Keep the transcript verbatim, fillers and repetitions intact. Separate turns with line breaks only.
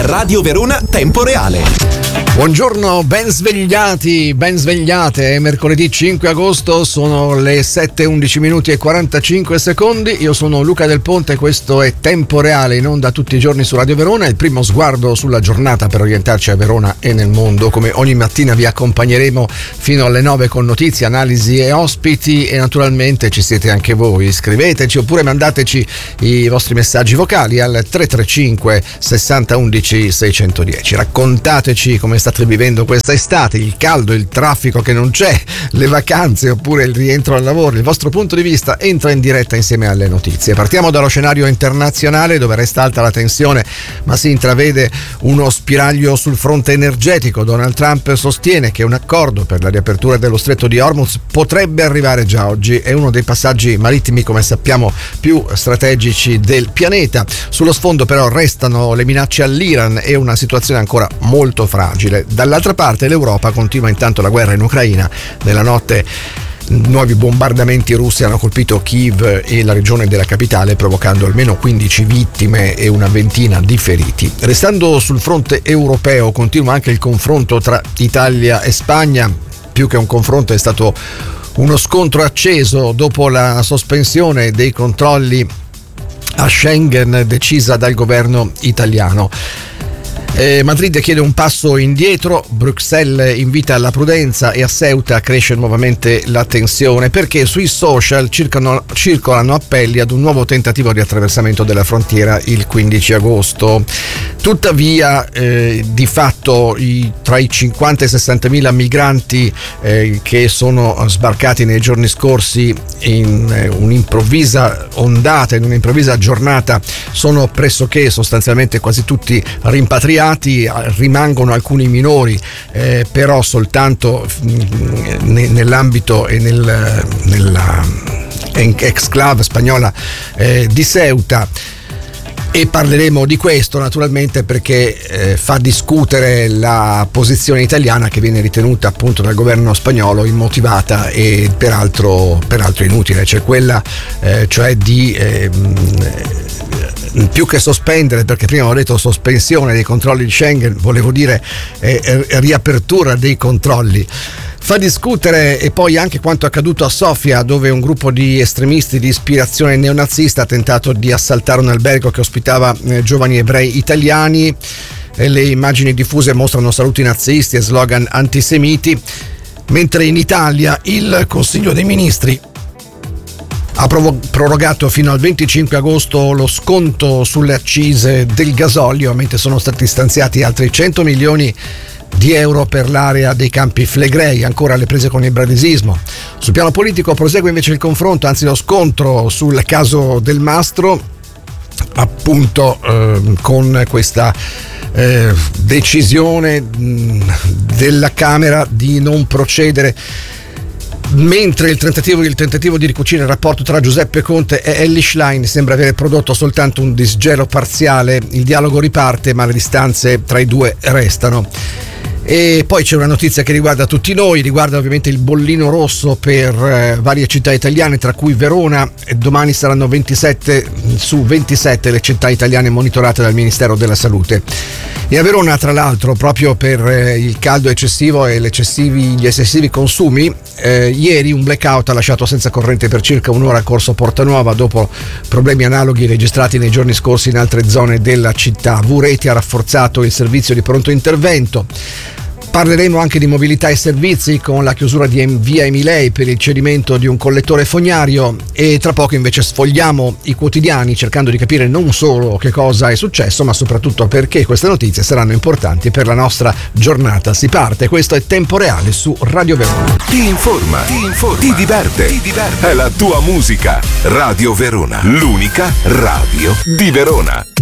Radio Verona Tempo Reale.
Buongiorno, ben svegliati, ben svegliate. È mercoledì cinque agosto, sono le sette e undici minuti e quarantacinque secondi. Io sono Luca Del Ponte, questo è Tempo Reale in onda tutti i giorni su Radio Verona. Il primo sguardo sulla giornata per orientarci a Verona e nel mondo. Come ogni mattina vi accompagneremo fino alle nove con notizie, analisi e ospiti, e naturalmente ci siete anche voi. Scriveteci oppure mandateci i vostri messaggi vocali al tre tre cinque sessanta undici seicentodieci. Raccontateci come state vivendo questa estate, il caldo, il traffico che non c'è, le vacanze oppure il rientro al lavoro. Il vostro punto di vista entra in diretta insieme alle notizie. Partiamo dallo scenario internazionale, dove resta alta la tensione ma si intravede uno spiraglio sul fronte energetico. Donald Trump sostiene che un accordo per la riapertura dello stretto di Hormuz potrebbe arrivare già oggi. È uno dei passaggi marittimi, come sappiamo, più strategici del pianeta. Sullo sfondo però restano le minacce all'Iran e una situazione ancora molto fragile. Dall'altra parte l'Europa continua intanto la guerra in Ucraina. Nella notte nuovi bombardamenti russi hanno colpito Kiev e la regione della capitale, provocando almeno quindici vittime e una ventina di feriti. Restando sul fronte europeo, continua anche il confronto tra Italia e Spagna. Più che un confronto è stato uno scontro acceso dopo la sospensione dei controlli a Schengen decisa dal governo italiano. Eh, Madrid chiede un passo indietro, Bruxelles invita alla prudenza e a Ceuta cresce nuovamente la tensione, perché sui social circolano, circolano appelli ad un nuovo tentativo di attraversamento della frontiera il quindici agosto. Tuttavia eh, di fatto i, tra i cinquanta e sessantamila migranti eh, che sono sbarcati nei giorni scorsi in eh, un'improvvisa ondata, in un'improvvisa giornata, sono pressoché sostanzialmente quasi tutti rimpatriati. Rimangono alcuni minori, eh, però soltanto mh, nell'ambito e nel, nella exclave spagnola eh, di Ceuta. E parleremo di questo naturalmente perché eh, fa discutere la posizione italiana, che viene ritenuta appunto dal governo spagnolo immotivata e peraltro, peraltro inutile, cioè quella eh, cioè di eh, più che sospendere, perché prima ho detto sospensione dei controlli di Schengen, volevo dire eh, riapertura dei controlli. Fa discutere e poi anche quanto accaduto a Sofia, dove un gruppo di estremisti di ispirazione neonazista ha tentato di assaltare un albergo che ospitava eh, giovani ebrei italiani. E le immagini diffuse mostrano saluti nazisti e slogan antisemiti, mentre in Italia il Consiglio dei Ministri ha prorogato fino al venticinque agosto lo sconto sulle accise del gasolio, mentre sono stati stanziati altri cento milioni di euro per l'area dei Campi Flegrei. Ancora alle prese con il bradisismo. Sul piano politico prosegue invece il confronto, anzi lo scontro sul caso Del Mastro, appunto eh, con questa eh, decisione mh, della Camera di non procedere. Mentre il tentativo, il tentativo di ricucire il rapporto tra Giuseppe Conte e Elly Schlein sembra aver prodotto soltanto un disgelo parziale, il dialogo riparte ma le distanze tra i due restano. E poi c'è una notizia che riguarda tutti noi, riguarda ovviamente il bollino rosso per eh, varie città italiane, tra cui Verona. E domani saranno ventisette su ventisette le città italiane monitorate dal Ministero della Salute. E a Verona, tra l'altro, proprio per eh, il caldo eccessivo e l'eccessivi, gli eccessivi consumi, eh, ieri un blackout ha lasciato senza corrente per circa un'ora a Corso Portanuova, dopo problemi analoghi registrati nei giorni scorsi in altre zone della città. V-Reti ha rafforzato il servizio di pronto intervento. Parleremo anche di mobilità e servizi con la chiusura di via Emilei per il cedimento di un collettore fognario, e tra poco invece sfogliamo i quotidiani cercando di capire non solo che cosa è successo ma soprattutto perché queste notizie saranno importanti per la nostra giornata. Si parte, questo è Tempo Reale su Radio Verona.
Ti informa, ti informa, ti diverte, ti diverte. È la tua musica. Radio Verona, l'unica radio di Verona.